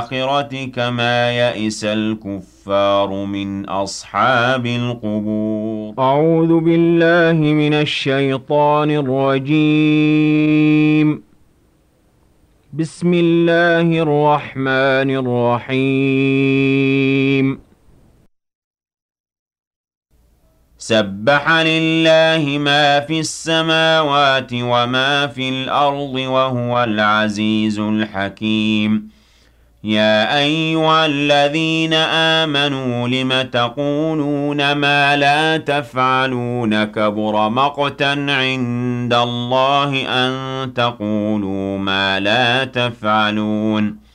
الآخرة كما يئس الكفار من أصحاب القبور. أعوذ بالله من الشيطان الرجيم. بسم الله الرحمن الرحيم. سبح لله ما في السماوات وما في الأرض وهو العزيز الحكيم. يا أيها الذين آمنوا لم تقولون ما لا تفعلون كبر مقتا عند الله أن تقولوا ما لا تفعلون